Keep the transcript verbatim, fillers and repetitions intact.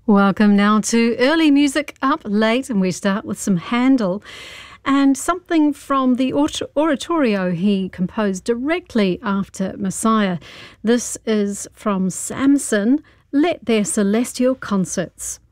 Welcome now to Early Music Up Late, and we start with some Handel and something from the oratorio he composed directly after Messiah. This is from Samson, Let Their Celestial Concerts.